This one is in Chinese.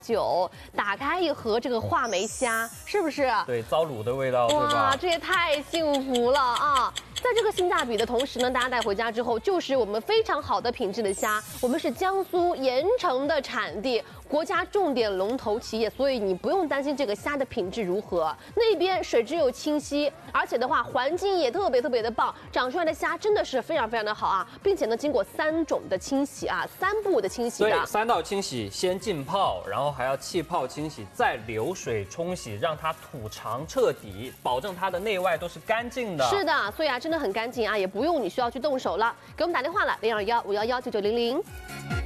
酒，打开一盒这个话梅虾，是不是？ 对，糟卤的味道，对吧？ 哇，这也太幸福了啊！在这个性价比的同时呢，大家带回家之后就是我们非常好的品质的虾。我们是江苏盐城的产地，国家重点龙头企业，所以你不用担心这个虾的品质如何。那边水质又清晰，而且的话环境也特别的棒，长出来的虾真的是非常的好啊，并且呢经过3种的清洗啊，3步的清洗的。 对，3道清洗，先浸泡，然后还要气泡清洗，再流水冲洗，让它土长彻底，保证它的内外都是干净的。 是的，所以啊真的很干净啊，也不用你需要去动手了。给我们打电话了，0215119900。